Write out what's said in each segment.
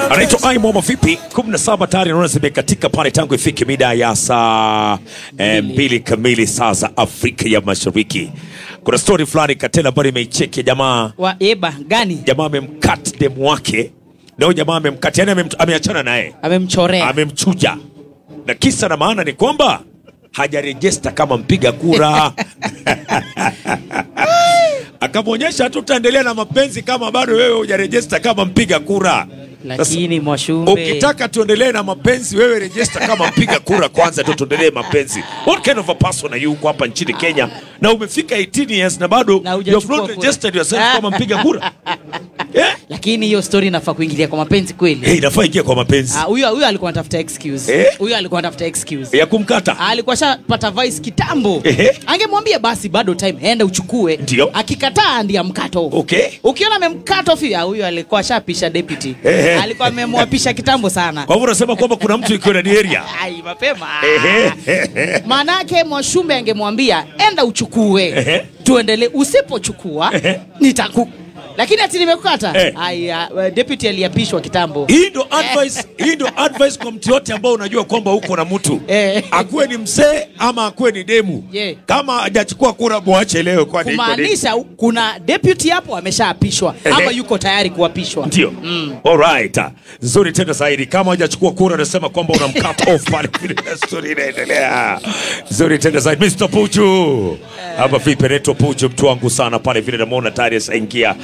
Anaitwa Aimo vipi? 17 tayari naona zimekatika pale tangu ifike mida ya saa 2 kamili saa za Afrika ya Mashariki. Kuna story fulani Katela bado imeicheki jamaa. Wa eba gani? Jamaa amemcut demu wake. Ndio jamaa amemcut, yani ameachana naye. Amemchorea. Amemchuja. Na kisa na maana ni kwamba hajarejista kama mpiga kura. Akamwonyesha tutaendelea na mapenzi kama bado wewe hujarejista kama mpiga kura. Lakini Mwashumbe, ukitaka tuendelee na mapenzi wewe register kama mpiga kura kwanza ndio tuendelee mapenzi. What kind of a person are you uko hapa nchini Kenya na umefika 18 years na bado you have not registered yourself kama mpiga kura? Lakini hiyo story inafaa kuingilia kwa mapenzi kweli. Inafaa ingia kwa mapenzi. Huyo alikuwa anatafuta excuse. Huyo alikuwa anatafuta excuse ya kumkata. Alikuwa shapata vice kitambo. Angemwambia basi bado time enda uchukue. Ndio. Akikataa ndio mkato. Okay. Ukiona amemkato huyo alikuwa shapisha deputy. Alikuwa amemwapisha kitambo sana. Kwa hivyo unasema kwamba kuna mtu yuko ndani area. Ai mapema. Manake Mwashumbe angemwambia enda uchukue. Tuendelee, usipochukua nitaku. Lakini ati nimekukata. Deputy aliapishwa kitambo. Hii ndo advice kwa mtu yote ambao unajua kwamba uko na mtu. Akuwe ni mzee ama akuwe ni demu. Kama hajachukua kura muache leo kwa nini? Kumaanisha kuna deputy hapo ameshaapishwa ama yuko tayari kuapishwa. Ndio. Alright. Nzuri tena zaidi. Kama hajachukua kura unasema kwamba unamcut off pale vile story inaendelea. Nzuri tena zaidi Mr. Puchu. Hapa vipi Reto Puchu mtu wangu sana pale vile namuona tayari asaingia.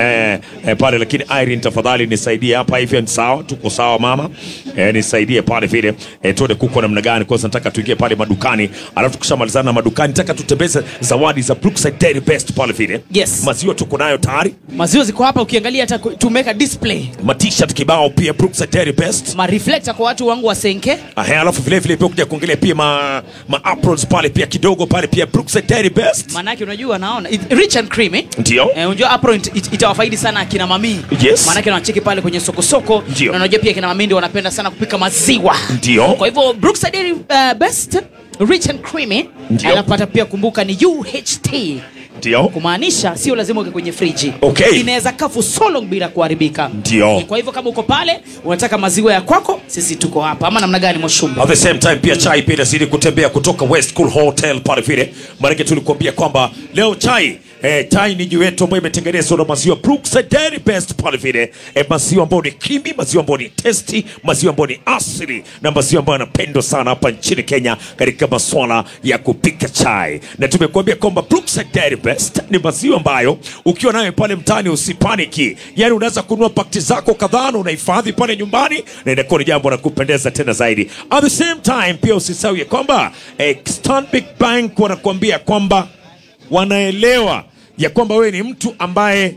Pale lakini Irene tafadhali nisaidie hapa hivi ni sawa, tuko sawa mama. Nisaidie pale vile tuone kuko namna gani, kwa sababu nataka tuingie pale madukani, alafu tukishamalizana na madukani nataka tutembeze zawadi za Brookside Dairy Best pale vile. Yes. Maziwa tuko nayo tayari. Maziwa ziko hapa, ukiangalia hata tumeka display. Ma t-shirt kibao pia Brookside Dairy Best. Ma reflector kwa watu wangu wa Senke. Alafu vile vile pia kuja kuangalia pia ma aprons pale pia kidogo pale pia Brookside Dairy Best. Manake unajua naona rich and creamy. Ndio. Unajua apron itawafaidi sana kina mami. Yes. Manake wanacheki pale kwenye soko. Na unajua pia kina mami ndio wanapenda sana kupika maziwa. Ndio. Kwa hivyo Brookside Dairy Best rich and creamy. Anapata pia kumbuka ni UHT. Ndio. Kumaanisha sio lazima uke kwenye friji. Okay. Inaweza kafu so long bila kuharibika. Ndio. Kwa hivyo kama uko pale unataka maziwa ya kwako, sisi tuko hapa. Ama namna gani Mwashumbe? At the same time pia chai pia zidi kutembea kutoka West Cool Hotel pale vile. Maana tulikuambia kwamba leo chai chai ni juu yetu ambayo imetengenezwa na maziwa Brookside Dairy Best pale vile. Maziwa ambayo ni creamy, maziwa ambayo ni tasty, maziwa ambayo ni asili na maziwa ambayo yanapendwa sana hapa nchini Kenya katika masuala ya kupika chai. Na tumekuambia kwamba Brookside Dairy Best ni maziwa ambayo ukiwa nayo pale mtaani usipaniki. Yaani unaweza kununua pakiti zako kadhaa na unahifadhi pale nyumbani na inakuwa ni jambo la kupendeza tena zaidi. At the same time pia usisahau kwamba Stanbic Bank wanakuambia kwamba wanaelewa ya kwamba wewe ni mtu ambaye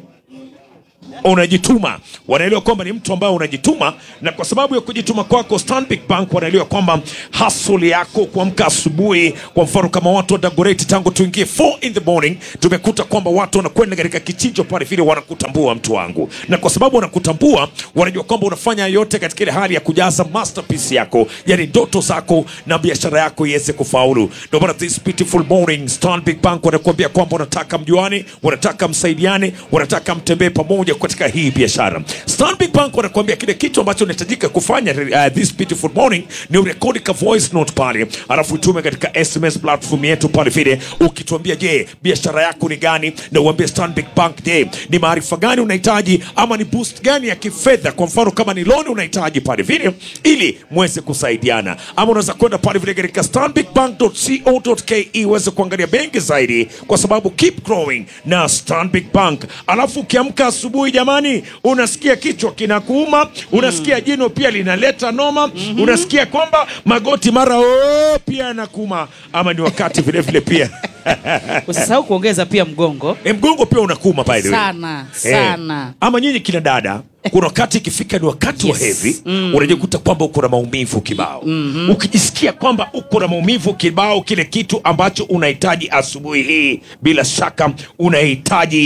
unajituma. Wanaelewa kwamba ni mtu ambaye unajituma, na kwa sababu ya kujituma kwako Stanbic Bank wanaelewa kwamba hustle yako kuamka asubuhi, kwa mfano kama watu wa Dagoretti tangu tuingie 4 in the morning tumekuta kwamba watu wanakwenda katika kichinjo pale vile wanakutambua mtu wangu, na kwa sababu wanakutambua wanajua kwamba unafanya yote katika ile hali ya kujaza masterpiece yako, yani ndoto zako na biashara yako iweze kufaulu. Ndio maana this beautiful morning Stanbic Bank wanakuambia kwamba wanataka mjuane, wanataka msaidiane, wanataka mtembee pamoja katika hii biashara. Stanbic Bank wanakuambia kile kitu ambacho unahitajika kufanya this beautiful morning ni urekodi ka voice note pale, alafu utume katika SMS platform yetu pale vile, ukituambia je, biashara yako ni gani, na uambie Stanbic Bank je, ni maarifa gani unahitaji ama ni boost gani ya kifedha, kwa mfano kama ni loan unahitaji pale vile, ili muweze kusaidiana. Ama unaweza kwenda pale vile katika stanbicbank.co.ke uweze kuangalia benki zaidi, kwa sababu keep growing na Stanbic Bank. Alafu ukiamka asubuhi jamani, unasikia kichwa kinakuuma, unasikia jino pia linaleta noma, unasikia kwamba magoti mara pia yanakuuma, ama ni wakati vile vile pia usisahau kuongeza pia mgongo. Mgongo pia unakuuma by the way. Sana. Ama nyinyi kina dada, kuna wakati ikifika ni wakati wa heavy, unajikuta kwamba uko na maumivu kibao. Ukijisikia kwamba uko na maumivu kibao, kile kitu ambacho unahitaji asubuhi hii bila shaka unahitaji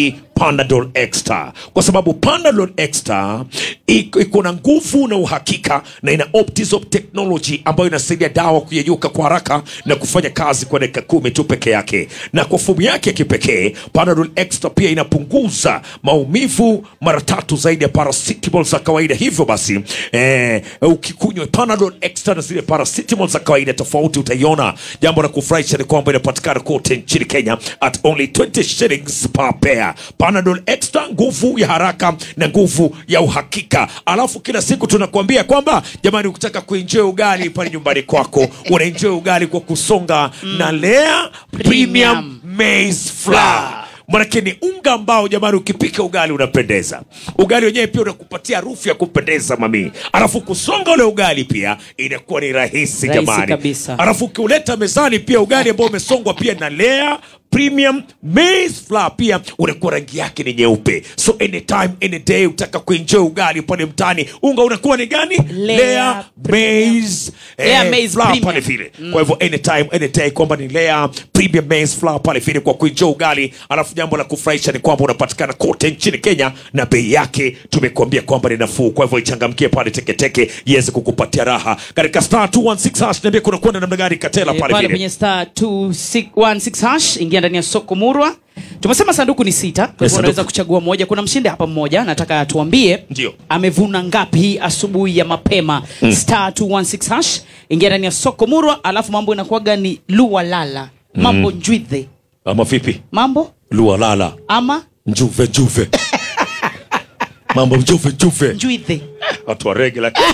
Panadol Extra, kwa sababu Panadol Extra iko na nguvu na uhakika na ina Optizop technology ambayo inasaidia dawa kuyeyuka kwa haraka na kufanya kazi kwa dakika 10 tu peke yake. Na kwa fomu yake ya kipekee, Panadol Extra pia inapunguza maumivu mara 3 zaidi ya paracetamol za kawaida. Hivyo basi ukikunywa Panadol Extra na zile paracetamol za kawaida, tofauti utaiona. Jambo la kufurahisha ni kwamba inapatikana kote nchini Kenya at only 20 shillings per pair. Panadol Extra, nguvu ya haraka na nguvu ya uhakika. Alafu kila siku tunakuambia kwamba jamani, ukitaka kuenjoy ugali pale nyumbani kwako, unaenjoy ugali kwa kusonga na Lea Premium Maize Flour. Manake ni unga ambao jamani, ukipika ugali unapendeza. Ugali wenyewe pia unakupatia harufu ya kupendeza mami. Alafu kusonga ule ugali pia inakuwa ni rahisi jamani kabisa. Alafu ukiuleta mezani pia ugali ambao umesongwa pia na Lea Premium Maize Flour pia unakuwa rangi yake ni nyeupe. So anytime any day utaka kuenjoy ugali pale mtani, unga unakuwa ni gani? Lea Maize Flour pale vile. Kwa hivyo anytime any day kwamba ni Lea Premium Maize Flour pale vile kwa kuenjoy ugali. Alafu jambo la kufurahisha ni kwamba unapatikana kote nchini Kenya na bei yake tumekuambia kwamba ni nafuu. Kwa hivyo ichangamkie pale teketeke iweze kukupatia raha. Katika star 216 hash niambie kuna kwenda namna gani Katela pale vile. Pale kwenye star 216 hash ingia ndani ya soko Murwa. Tumesema sanduku ni 6. Kwa hivyo unaweza kuchagua moja. Kuna mshindi hapa mmoja, nataka atuambie amevuna ngapi hii asubuhi ya mapema. Star 216 hash ingia ndani ya soko Murwa. Alafu mambo inakuwaga ni Lualala. Mambo njwithe. Ama vipi? Mambo Lualala ama njuve mambo njuve njwithe. Watu wa reggae like.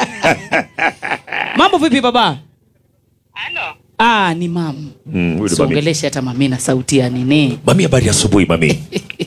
Mambo vipi baba? Halo. Ni mamu. Songelesha hata mami na sauti ya nini. Mami, habari ya asubuhi mami.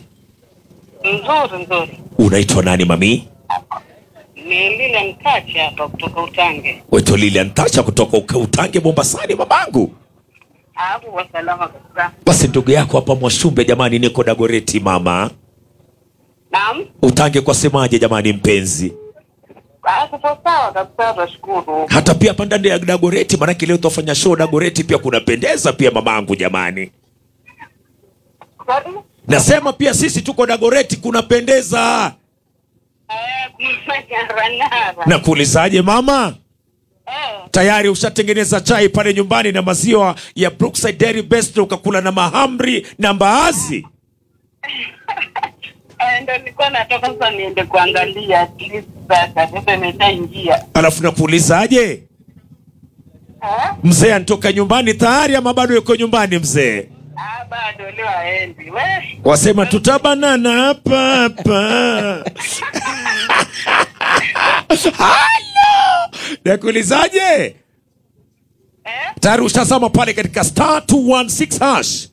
Nzuri. Unaitwa nani mami? Ni Lilian Tacha hapa kutoka Utange. Wewe Lilian Tacha kutoka Utange Mombasani babangu. Hapo wa salama kabisa. Basi ndugu yako hapa Mwashumbe jamani, niko Dagoreti mama. Naam. Utange kwa semaje jamani mpenzi? Kwa sawa kabisa, tunashukuru. Hata pia hapa ndani ya Dagoreti, maana leo tutafanya show Dagoreti pia kunapendeza pia mamangu jamani. Kwani? Nasema pia sisi tuko Dagoreti kunapendeza. Kumfanya ranara. Na kuulizaje mama? Tayari ushatengeneza chai pale nyumbani na maziwa ya Brookside Dairy Best ukakula na mahamri na mbaazi? Ndio nilikuwa natoka sasa niende kuangalia at least sasa nimeshaingia. Alafu nakuulizaje? Mzee anatoka nyumbani tayari ama bado yuko nyumbani mzee? Bado leo aendi. Wewe wasema tutabanana hapa. Hello! Nakuulizaje? Tayari ushazama pale katika star 216 hash.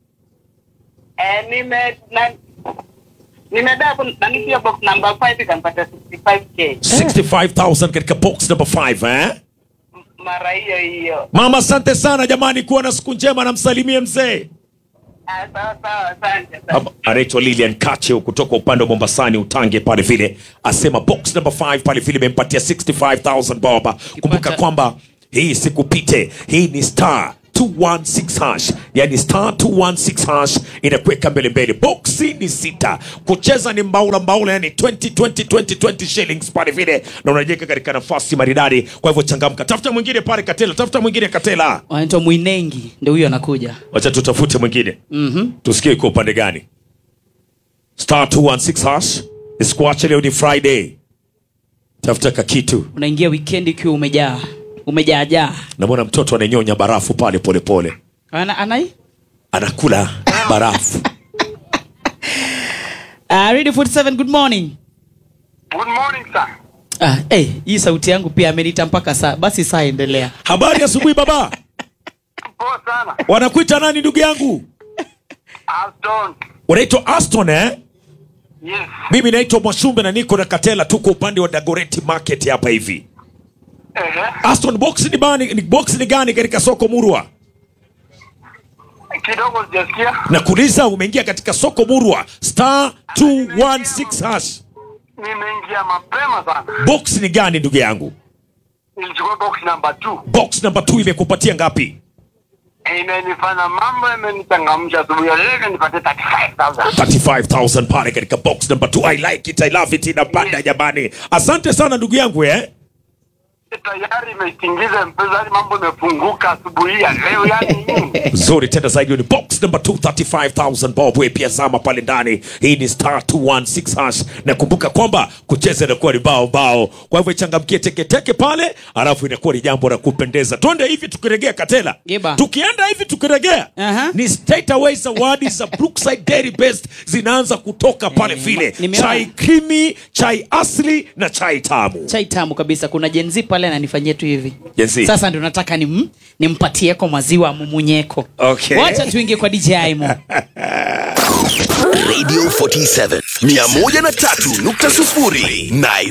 Nimedaka pia box number 5 kanipata 65k. 65,000 katika box number 5 Mara hiyo. Mama asante sana jamani, kuwa na siku njema, na msalimie mzee. Sawa, asante. Anaitwa Lilian Kache kutoka upande wa Mombasani Utange pale vile. Asema box number 5 pale vile imempatia 65,000 baba. Kumbuka kwamba hii sikupite. Hii ni star 216 hash. Yani star 216 hash inakuweka mbele. Boxi ni 6. Kucheza ni mbaula yani 20 shillings pale vile. Na unajeka katika nafasi maridadi. Kwa hivyo changamka. Tafuta mwingine pale Katela. Tafuta mwingine Katela. Anaitwa Mwinengi. Ndio huyo anakuja. Wacha tutafute mwingine. Tusikie iko upande gani. Star 216 hash. Isikuache leo ni Friday. Tafuta kakitu. Unaingia weekend ikiwa umejaa. Na mbona mtoto ananyonya barafu pale pole. Anakula barafu. Radio 47, good morning. Good morning sir. Hii sauti yangu pia amenita mpaka saa. Basi saa endelea. Habari asubuhi baba. Poa sana. Wanakuita nani ndugu yangu? Aston. Unaitwa Aston Yes. Mimi naitwa Mwashumbe na niko na Katela, tuko upande wa Dagoreti Market hapa hivi. Aston, box ni gani katika soko Murwa? Kidogo sijasikia. Nakuuliza, umeingia katika soko Murwa star 216 hash. Nimeingia mapema sana. Box ni gani ndugu yangu? Nilichukua box number 2. Box number 2 imekupatia ngapi? Imenifanya mambo, imenichangamsha asubuhi ya leo, nipate 35,000. 35,000 pale katika box number 2. I like it, I love it, inapanda jamani. Asante sana ndugu yangu Tayari imeingiza mpesa, mambo yamefunguka asubuhi ya leo yani. Zuri tena zaidi ni box number 2, 35,000 bob. Wewe pia zama pale ndani. Hii ni *216#. Na kumbuka kwamba kucheza inakuwa ni bao. Kwa hivyo changamkie teke pale, alafu inakuwa ni jambo la kupendeza. Twende hivi tukiregea Katela. Giba. Tukienda hivi tukiregea. Ni straight away zawadi za Brookside Dairy Best zinaanza kutoka pale vile. Chai creamy, chai asli na chai tamu. Chai tamu kabisa. Kuna jenzi pale ananifanyia tu hivi. Jenzi. Sasa ndio nataka nimpatie kwa maziwa mumunyeko. Okay. Wacha tuingie kwa DJ Mo. Radio 47 103.0 Nairobi.